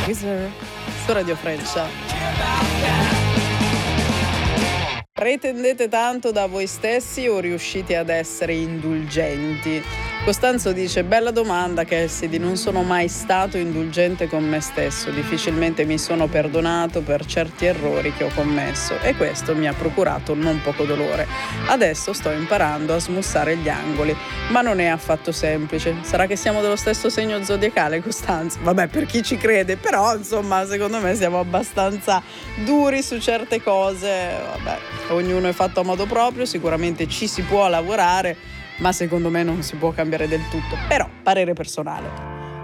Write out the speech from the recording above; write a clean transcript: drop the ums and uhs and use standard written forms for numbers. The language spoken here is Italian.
Wizard su Radio Freccia. Pretendete tanto da voi stessi o riuscite ad essere indulgenti? Costanzo dice: bella domanda Cassidy, non sono mai stato indulgente con me stesso, difficilmente mi sono perdonato per certi errori che ho commesso e questo mi ha procurato non poco dolore. Adesso sto imparando a smussare gli angoli, ma non è affatto semplice. Sarà che siamo dello stesso segno zodiacale, Costanzo? Vabbè, per chi ci crede, però insomma secondo me siamo abbastanza duri su certe cose. Vabbè, ognuno è fatto a modo proprio, sicuramente ci si può lavorare, ma secondo me non si può cambiare del tutto. Però, parere personale.